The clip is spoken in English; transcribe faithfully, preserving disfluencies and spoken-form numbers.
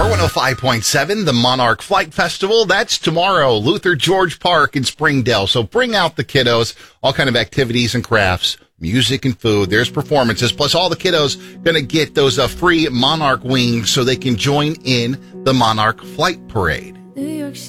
Power one oh five point seven, the Monarch Flight Festival. That's tomorrow, Luther George Park in Springdale. So bring out the kiddos, all kind of activities and crafts, music and food. There's performances. Plus, all the kiddos going to get those uh, free Monarch wings so they can join in the Monarch Flight Parade. New York